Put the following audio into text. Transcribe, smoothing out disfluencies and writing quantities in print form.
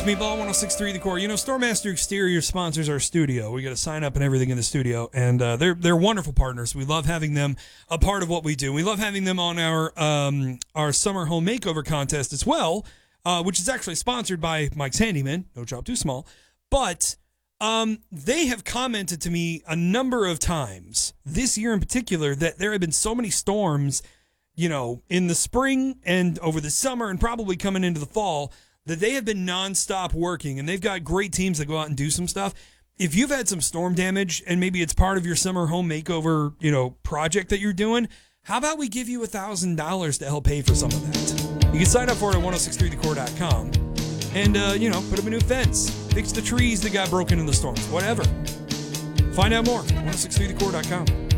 Meatball 106.3 The Core. You know, Stormmaster Exterior sponsors our studio. We got to sign up and everything in the studio, and they're wonderful partners. We love having them a part of what we do. We love having them on our summer home makeover contest as well, which is actually sponsored by Mike's Handyman. No job too small, but they have commented to me a number of times this year in particular that there have been so many storms, you know, in the spring and over the summer and probably coming into the fall, that they have been nonstop working, and they've got great teams that go out and do some stuff. If you've had some storm damage and maybe it's part of your summer home makeover, you know, project that you're doing, how about we give you $1,000 to help pay for some of that? You can sign up for it at 1063thecore.com and, you know, put up a new fence, fix the trees that got broken in the storms, whatever. Find out more, 1063thecore.com.